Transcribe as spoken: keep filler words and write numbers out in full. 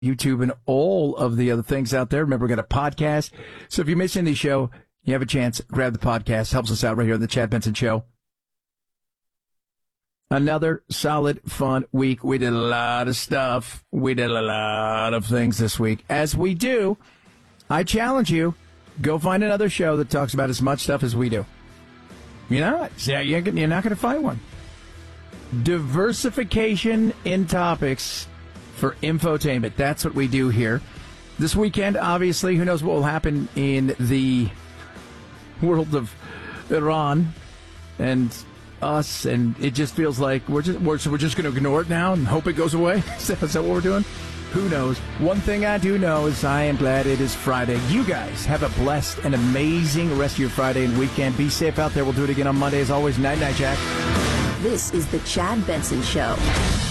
YouTube, and all of the other things out there. Remember, we got a podcast. So if you miss any show, you have a chance, grab the podcast. Helps us out right here on the Chad Benson Show. Another solid, fun week. We did a lot of stuff. We did a lot of things this week. As we do, I challenge you, go find another show that talks about as much stuff as we do. You know, you're not going to find one. Diversification in topics for infotainment. That's what we do here. This weekend, obviously, who knows what will happen in the world of Iran and us, and it just feels like we're just we're, so we're just going to ignore it now and hope it goes away. Is that, is that what we're doing? Who knows? One thing I do know is I am glad it is Friday. You guys have a blessed and amazing rest of your Friday and weekend. Be safe out there. We'll do it again on Monday. As always, night night, Jack. This is the Chad Benson Show.